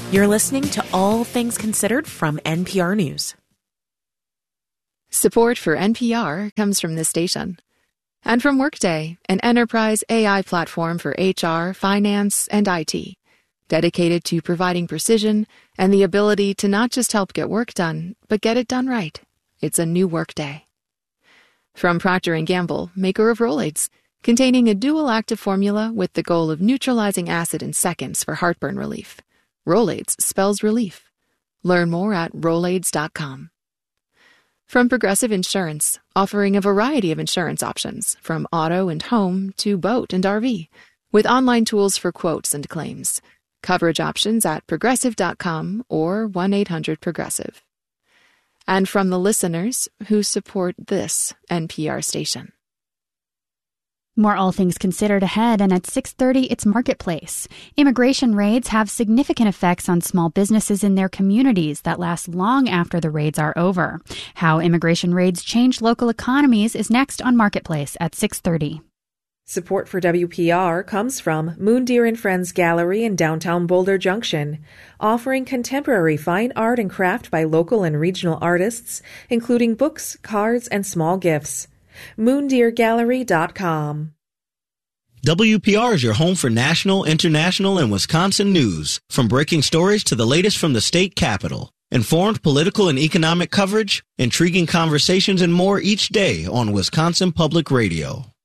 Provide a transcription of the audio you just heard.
You're listening to All Things Considered from NPR News. Support for NPR comes from this station. And from Workday, an enterprise AI platform for HR, finance, and IT, dedicated to providing precision and the ability to not just help get work done, but get it done right. It's a new Workday. From Procter & Gamble, maker of Rolaids, containing a dual active formula with the goal of neutralizing acid in seconds for heartburn relief. Rolaids spells relief. Learn more at Rolaids.com. From Progressive Insurance, offering a variety of insurance options, from auto and home to boat and RV, with online tools for quotes and claims. Coverage options at Progressive.com or 1-800-PROGRESSIVE. And from the listeners who support this NPR station. More All Things Considered ahead, and at 6:30, it's Marketplace. Immigration raids have significant effects on small businesses in their communities that last long after the raids are over. How immigration raids change local economies is next on Marketplace at 6:30. Support for WPR comes from Moondeer and Friends Gallery in downtown Boulder Junction, offering contemporary fine art and craft by local and regional artists, including books, cards, and small gifts. MoondeerGallery.com. WPR is your home for national, international, and Wisconsin news, from breaking stories to the latest from the state capitol. Informed political and economic coverage, intriguing conversations, and more each day on Wisconsin Public Radio.